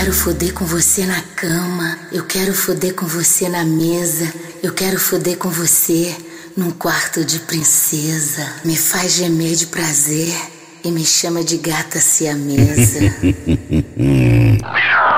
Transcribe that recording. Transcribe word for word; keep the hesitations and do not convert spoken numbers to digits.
quero foder com você na cama, eu quero foder com você na mesa, eu quero foder com você num quarto de princesa. Me faz gemer de prazer e me chama de gata siamesa.